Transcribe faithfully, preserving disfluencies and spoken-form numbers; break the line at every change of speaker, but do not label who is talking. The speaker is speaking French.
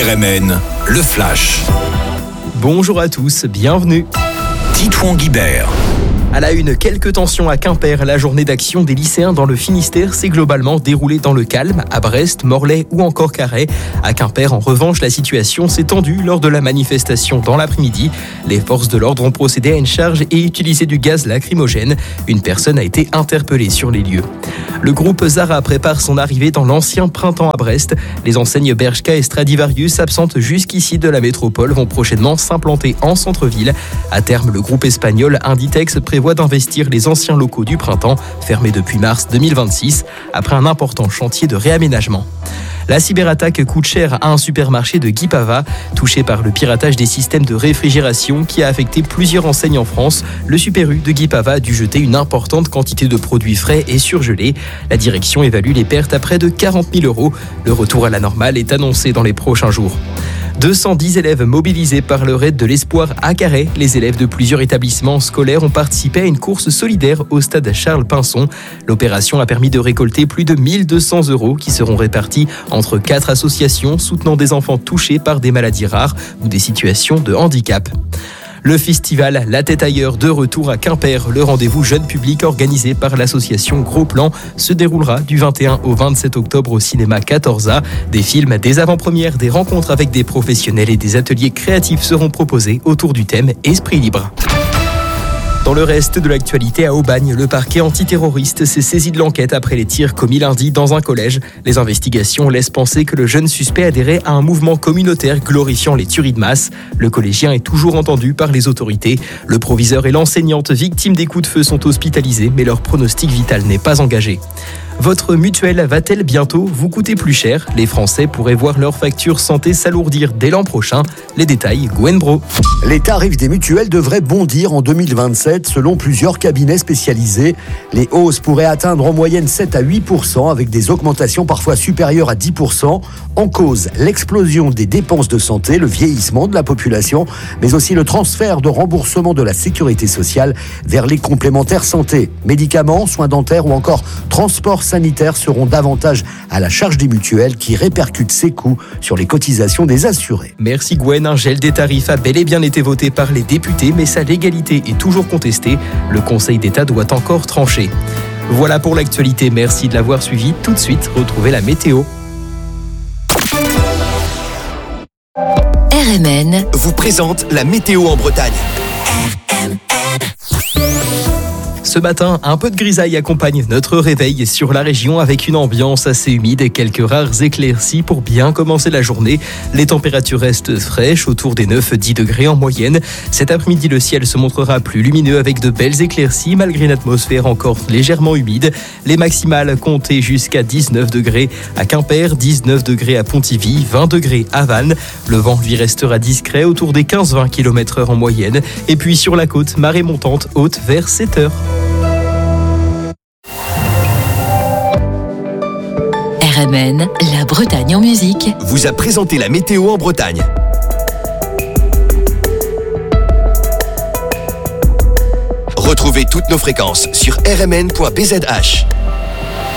R M N, le Flash.
Bonjour à tous, bienvenue.
Titouan Guibert.
À la une, quelques tensions à Quimper. La journée d'action des lycéens dans le Finistère s'est globalement déroulée dans le calme, à Brest, Morlaix ou encore Carhaix. À Quimper, en revanche, la situation s'est tendue lors de la manifestation dans l'après-midi. Les forces de l'ordre ont procédé à une charge et utilisé du gaz lacrymogène. Une personne a été interpellée sur les lieux. Le groupe Zara prépare son arrivée dans l'ancien printemps à Brest. Les enseignes Bershka et Stradivarius, absentes jusqu'ici de la métropole, vont prochainement s'implanter en centre-ville. À terme, le groupe espagnol Inditex prévoit d'investir les anciens locaux du printemps, fermés depuis mars deux mille vingt-six, après un important chantier de réaménagement. La cyberattaque coûte cher à un supermarché de Guipava. Touché par le piratage des systèmes de réfrigération qui a affecté plusieurs enseignes en France, le Super U de Guipava a dû jeter une importante quantité de produits frais et surgelés. La direction évalue les pertes à près de quarante mille euros. Le retour à la normale est annoncé dans les prochains jours. deux cent dix élèves mobilisés par le Raid de l'Espoir à Carhaix. Les élèves de plusieurs établissements scolaires ont participé à une course solidaire au stade Charles Pinson. L'opération a permis de récolter plus de mille deux cents euros qui seront répartis entre quatre associations soutenant des enfants touchés par des maladies rares ou des situations de handicap. Le festival La Tête Ailleurs de retour à Quimper. Le rendez-vous jeune public organisé par l'association Gros Plan se déroulera du vingt et un au vingt-sept octobre au cinéma quatorze A. Des films, des avant-premières, des rencontres avec des professionnels et des ateliers créatifs seront proposés autour du thème Esprit libre. Dans le reste de l'actualité, à Aubagne, le parquet antiterroriste s'est saisi de l'enquête après les tirs commis lundi dans un collège. Les investigations laissent penser que le jeune suspect adhérait à un mouvement communautaire glorifiant les tueries de masse. Le collégien est toujours entendu par les autorités. Le proviseur et l'enseignante victimes des coups de feu sont hospitalisés, mais leur pronostic vital n'est pas engagé. Votre mutuelle va-t-elle bientôt vous coûter plus cher ? Les Français pourraient voir leur facture santé s'alourdir dès l'an prochain. Les détails, Gwen Bro.
Les tarifs des mutuelles devraient bondir en deux mille vingt-sept selon plusieurs cabinets spécialisés. Les hausses pourraient atteindre en moyenne sept à huit pour cent avec des augmentations parfois supérieures à dix pour cent. En cause, l'explosion des dépenses de santé, le vieillissement de la population, mais aussi le transfert de remboursement de la sécurité sociale vers les complémentaires santé. Médicaments, soins dentaires ou encore transports sanitaires seront davantage à la charge des mutuelles qui répercutent ces coûts sur les cotisations des assurés.
Merci Gwen, un gel des tarifs a bel et bien été voté par les députés, mais sa légalité est toujours contestée. Le Conseil d'État doit encore trancher. Voilà pour l'actualité, merci de l'avoir suivi. Tout de suite, retrouvez la météo.
R M N
vous présente la météo en Bretagne.
Ce matin, un peu de grisaille accompagne notre réveil sur la région avec une ambiance assez humide et quelques rares éclaircies pour bien commencer la journée. Les températures restent fraîches, autour des neuf à dix degrés en moyenne. Cet après-midi, le ciel se montrera plus lumineux avec de belles éclaircies malgré une atmosphère encore légèrement humide. Les maximales comptaient jusqu'à dix-neuf degrés à Quimper, dix-neuf degrés à Pontivy, vingt degrés à Vannes. Le vent lui restera discret autour des quinze à vingt kilomètres heure en moyenne. Et puis sur la côte, marée montante haute vers sept heures.
R M N, la Bretagne en musique,
vous a présenté la météo en Bretagne. Retrouvez toutes nos fréquences sur r m n point b z h.